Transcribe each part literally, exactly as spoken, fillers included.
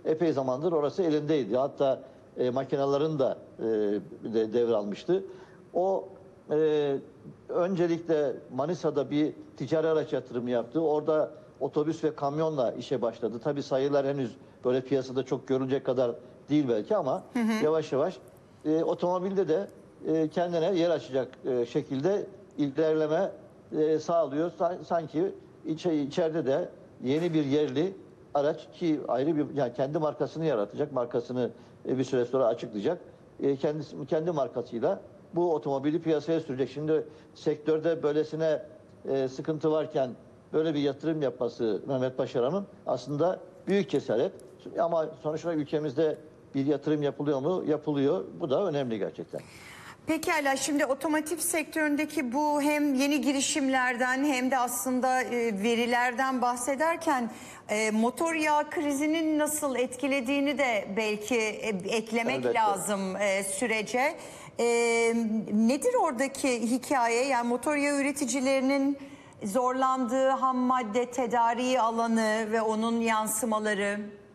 epey zamandır orası elindeydi. Hatta e, makinelerini da e, de devralmıştı. O e, öncelikle Manisa'da bir ticari araç yatırımı yaptı. Orada otobüs ve kamyonla işe başladı. Tabii sayılar henüz böyle piyasada çok görülecek kadar değil belki ama hı hı. yavaş yavaş e, otomobilde de e, kendine yer açacak e, şekilde ilerleme e, sağlıyor. Sanki içe, içeride de yeni bir yerli araç ki ayrı bir yani kendi markasını yaratacak, markasını e, bir süre sonra açıklayacak. E, kendisi kendi markasıyla bu otomobili piyasaya sürecek. Şimdi sektörde böylesine e, sıkıntı varken böyle bir yatırım yapması Mehmet Başaran'ın aslında büyük cesaret. Ama sonuçta ülkemizde bir yatırım yapılıyor mu? Yapılıyor. Bu da önemli gerçekten. Pekala, şimdi otomotiv sektöründeki bu hem yeni girişimlerden hem de aslında e, verilerden bahsederken e, motor yağ krizinin nasıl etkilediğini de belki e, eklemek Elbette. lazım e, sürece. E, nedir oradaki hikaye? Yani motor yağ üreticilerinin zorlandığı ham madde tedariği alanı ve onun yansımaları.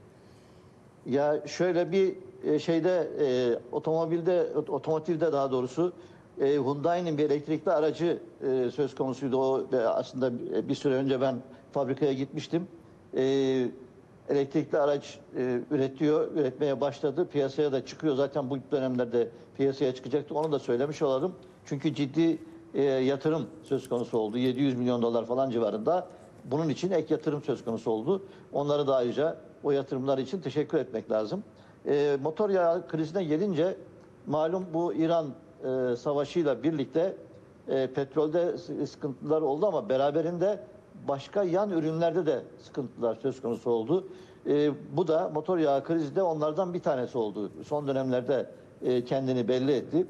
Ya şöyle bir şeyde e, otomobilde otomotivde daha doğrusu e, Hyundai'nin bir elektrikli aracı e, söz konusuydu. O e, aslında bir süre önce ben fabrikaya gitmiştim. E, elektrikli araç e, üretiyor, üretmeye başladı. Piyasaya da çıkıyor. Zaten bu dönemlerde piyasaya çıkacaktı. Onu da söylemiş olalım. Çünkü ciddi e, yatırım söz konusu oldu. yedi yüz milyon dolar falan civarında. Bunun için ek yatırım söz konusu oldu. Onları da ayrıca o yatırımlar için teşekkür etmek lazım. E, motor yağı krizine gelince malum bu İran e, savaşıyla birlikte e, petrolde sıkıntılar oldu ama beraberinde başka yan ürünlerde de sıkıntılar söz konusu oldu. E, bu da motor yağı krizi de onlardan bir tanesi oldu. Son dönemlerde e, kendini belli etti.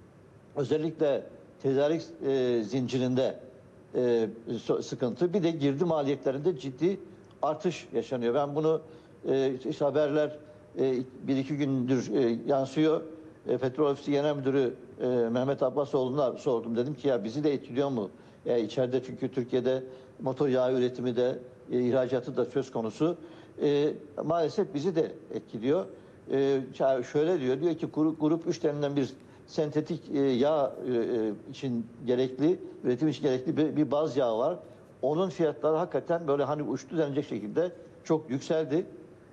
Özellikle tedarik e, zincirinde e, sıkıntı, bir de girdi maliyetlerinde ciddi artış yaşanıyor. Ben bunu e, işte haberler e, bir iki gündür e, yansıyor. E, Petrol Ofisi Genel Müdürü e, Mehmet Abbasoğlu'na sordum. Dedim ki ya bizi de etkiliyor mu? Ya içeride çünkü Türkiye'de motor yağı üretimi de e, ihracatı da söz konusu. E, maalesef bizi de etkiliyor. E, şöyle diyor, diyor ki grup, grup üç denilen bir sentetik e, yağ e, için gerekli, üretim için gerekli bir, bir baz yağı var. Onun fiyatları hakikaten böyle hani uçtu denecek şekilde çok yükseldi.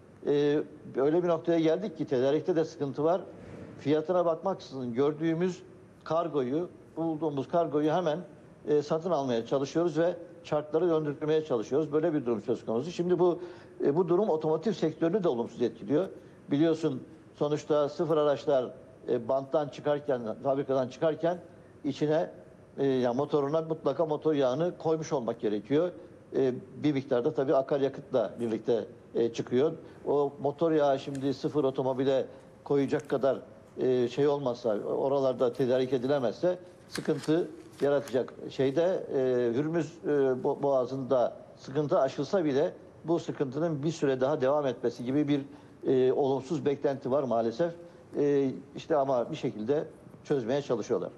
E, öyle bir noktaya geldik ki tedarikte de sıkıntı var. Fiyatına bakmaksızın gördüğümüz kargoyu, bulduğumuz kargoyu hemen e, satın almaya çalışıyoruz ve çarkları döndürmeye çalışıyoruz. Böyle bir durum söz konusu. Şimdi bu e, bu durum otomotiv sektörünü de olumsuz etkiliyor. Biliyorsun sonuçta sıfır araçlar e, banttan çıkarken, fabrikadan çıkarken içine e, yani motoruna mutlaka motor yağını koymuş olmak gerekiyor. E, bir miktarda tabii akaryakıtla birlikte e, çıkıyor. O motor yağı şimdi sıfır otomobile koyacak kadar e, şey olmazsa, oralarda tedarik edilemezse sıkıntı yaratacak. Şeyde e, Hürmüz e, Boğazı'nda sıkıntı aşılsa bile bu sıkıntının bir süre daha devam etmesi gibi bir e, olumsuz beklenti var maalesef. E, işte ama bir şekilde çözmeye çalışıyorlar.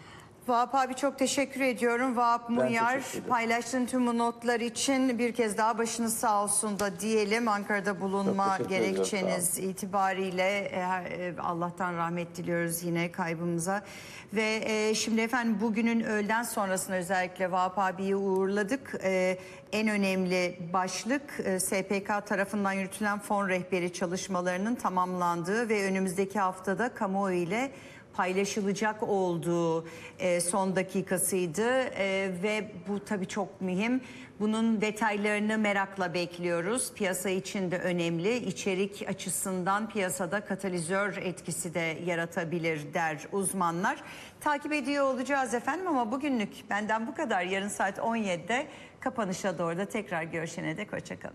Vahap abi çok teşekkür ediyorum. Vahap Munyar, paylaştığın tüm bu notlar için bir kez daha başınız sağ olsun da diyelim. Ankara'da bulunma gerekçeniz itibariyle e, Allah'tan rahmet diliyoruz yine kaybımıza. Ve e, şimdi efendim bugünün öğleden sonrasında özellikle Vahap abiyi uğurladık. E, en önemli başlık e, S P K tarafından yürütülen fon rehberi çalışmalarının tamamlandığı ve önümüzdeki haftada kamuoyu ile paylaşılacak olduğu e, son dakikasıydı e, ve bu tabii çok mühim. Bunun detaylarını merakla bekliyoruz. Piyasa için de önemli. İçerik açısından piyasada katalizör etkisi de yaratabilir der uzmanlar. Takip ediyor olacağız efendim ama bugünlük benden bu kadar. Yarın saat on yedide kapanışa doğru da tekrar görüşene dek hoşçakalın.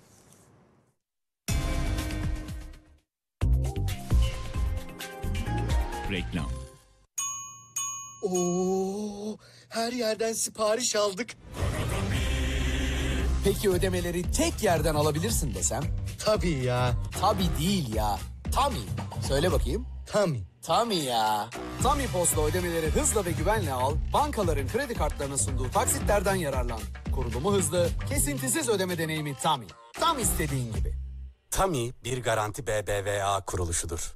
Reklam. Oo, her yerden sipariş aldık. Peki ödemeleri tek yerden alabilirsin desem? Tabii ya. Tabii değil ya. Tami. Söyle bakayım. Tami. Tami ya. Tami Post'la ödemeleri hızla ve güvenle al. Bankaların kredi kartlarına sunduğu taksitlerden yararlan. Kurulumu hızlı, kesintisiz ödeme deneyimi Tami. Tam istediğin gibi. Tami bir Garanti B B V A kuruluşudur.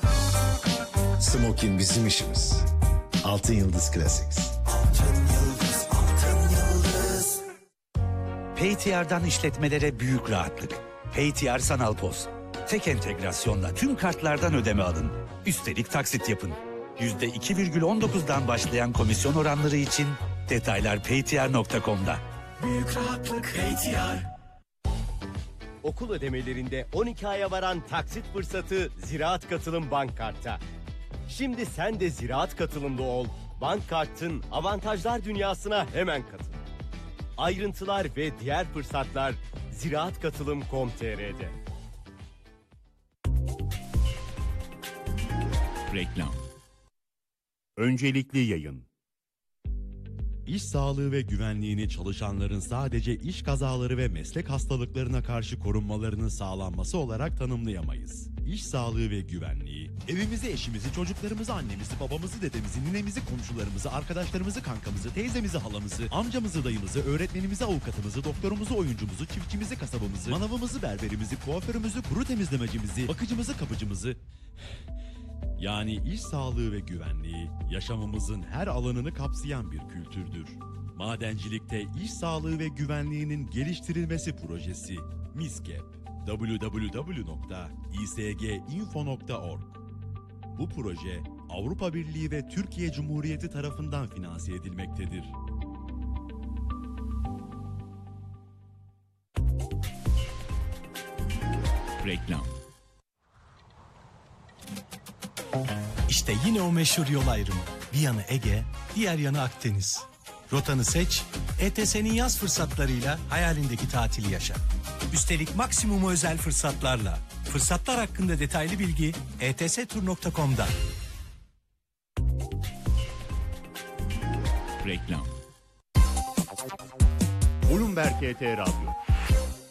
Smokin bizim işimiz. Altın Yıldız Classics. P T R'dan işletmelere büyük rahatlık. P T R Sanal Poz. Tek entegrasyonla tüm kartlardan ödeme alın. Üstelik taksit yapın. yüzde iki virgül on dokuzdan başlayan komisyon oranları için detaylar paytr nokta com'da. Büyük rahatlık P T R. Okul ödemelerinde on iki aya varan taksit fırsatı Ziraat Katılım Bank Kart'ta. Şimdi sen de Ziraat Katılım'da ol. Bank Kart'ın avantajlar dünyasına hemen katıl. Ayrıntılar ve diğer fırsatlar ziraat katılım nokta com nokta tr'de. Reklam. Öncelikli yayın. İş sağlığı ve güvenliğini çalışanların sadece iş kazaları ve meslek hastalıklarına karşı korunmalarının sağlanması olarak tanımlayamayız. İş sağlığı ve güvenliği, evimizi, eşimizi, çocuklarımızı, annemizi, babamızı, dedemizi, ninemizi, komşularımızı, arkadaşlarımızı, kankamızı, teyzemizi, halamızı, amcamızı, dayımızı, öğretmenimizi, avukatımızı, doktorumuzu, oyuncumuzu, çiftçimizi, kasabamızı, manavımızı, berberimizi, kuaförümüzü, kuru temizlemecimizi, bakıcımızı, kapıcımızı... Yani iş sağlığı ve güvenliği yaşamımızın her alanını kapsayan bir kültürdür. Madencilikte iş sağlığı ve güvenliğinin geliştirilmesi projesi MİSGEP. double-u double-u double-u nokta i s g info nokta org. Bu proje Avrupa Birliği ve Türkiye Cumhuriyeti tarafından finanse edilmektedir. Reklam. İşte yine o meşhur yol ayrımı. Bir yanı Ege, diğer yanı Akdeniz. Rotanı seç, E T S'nin yaz fırsatlarıyla hayalindeki tatili yaşa. Üstelik maksimum özel fırsatlarla. Fırsatlar hakkında detaylı bilgi e t s tur nokta com'da. Reklam. Bloomberg E T Radyo.